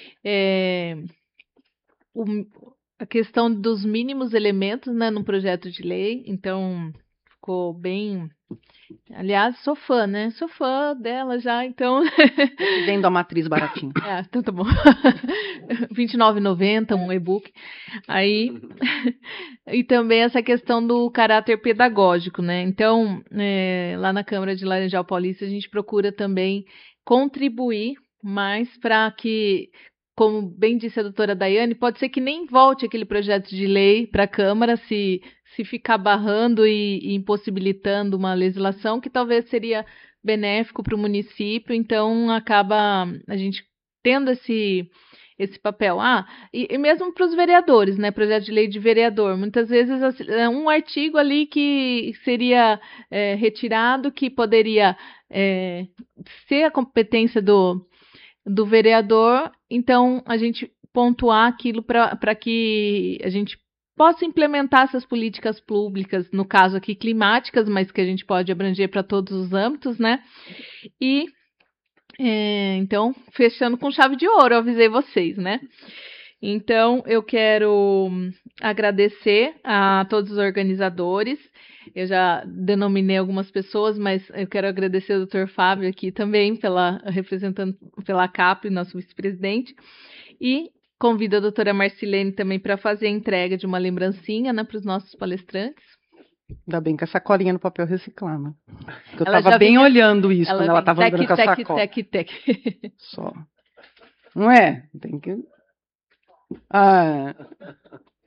a questão dos mínimos elementos, né, no projeto de lei, então ficou bem... Aliás, sou fã, né? Sou fã dela já, então... Vendo a matriz baratinha. Então tá bom. R$29,90, um e-book. Aí, e também essa questão do caráter pedagógico, né? Então, lá na Câmara de Laranjal Paulista, a gente procura também contribuir mais para que, como bem disse a doutora Daiane, pode ser que nem volte aquele projeto de lei para a Câmara se ficar barrando e impossibilitando uma legislação que talvez seria benéfico para o município, então acaba a gente tendo esse papel. E mesmo para os vereadores, né? Projeto de lei de vereador. Muitas vezes um artigo ali que seria retirado, que poderia ser a competência do vereador, então a gente pontuar aquilo para que a gente possa implementar essas políticas públicas, no caso aqui climáticas, mas que a gente pode abranger para todos os âmbitos, né? E, então, fechando com chave de ouro, eu avisei vocês, né? Então, eu quero agradecer a todos os organizadores. Eu já denominei algumas pessoas, mas eu quero agradecer ao Dr. Fábio aqui também, representando pela CAP, nosso vice-presidente, e convido a doutora Marcilene também para fazer a entrega de uma lembrancinha, né, para os nossos palestrantes. Ainda bem que a sacolinha no papel reciclar, né? Eu estava bem olhando isso quando ela estava andando com a sacola. Tec. Só. Não é? Tem que...